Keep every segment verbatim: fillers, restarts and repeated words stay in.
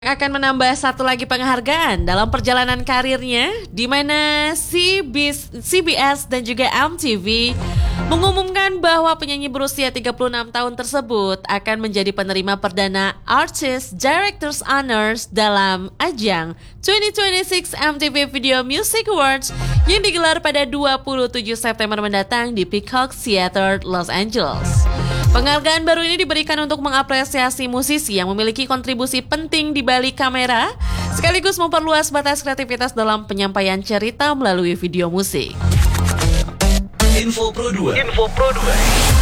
Akan menambah satu lagi penghargaan dalam perjalanan karirnya, di mana C B S dan juga M T V mengumumkan bahwa penyanyi berusia tiga puluh enam tahun tersebut akan menjadi penerima perdana Artist Directors Honors dalam ajang dua ribu dua puluh enam M T V Video Music Awards yang digelar pada dua puluh tujuh September mendatang di Peacock Theater, Los Angeles. Penghargaan baru ini diberikan untuk mengapresiasi musisi yang memiliki kontribusi penting di balik kamera, sekaligus memperluas batas kreativitas dalam penyampaian cerita melalui video musik. Info Pro dua. Info Pro dua.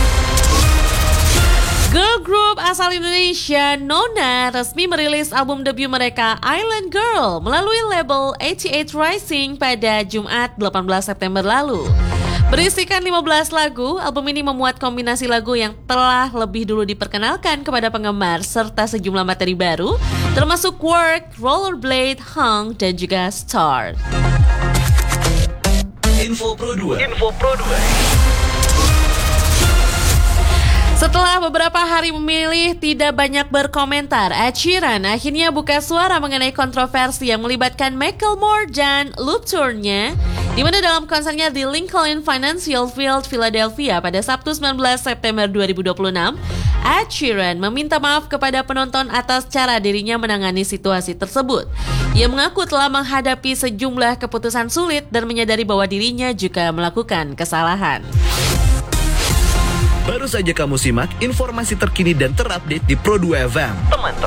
Girl group asal Indonesia, Nona, resmi merilis album debut mereka Island Girl melalui label delapan puluh delapan Rising pada Jumat delapan belas September lalu. Berisikan lima belas lagu, album ini memuat kombinasi lagu yang telah lebih dulu diperkenalkan kepada penggemar serta sejumlah materi baru, termasuk Work, Rollerblade, Hung, dan juga Star. Info Pro dua. Info Pro dua. Setelah beberapa hari memilih tidak banyak berkomentar, Ed Sheeran akhirnya buka suara mengenai kontroversi yang melibatkan Macklemore dan Loop Tour-nya, di mana dalam konsernya di Lincoln Financial Field, Philadelphia pada Sabtu sembilan belas September dua ribu dua puluh enam, Ed Sheeran meminta maaf kepada penonton atas cara dirinya menangani situasi tersebut. Ia mengaku telah menghadapi sejumlah keputusan sulit dan menyadari bahwa dirinya juga melakukan kesalahan. Baru saja kamu simak informasi terkini dan terupdate di Pro dua F M. Teman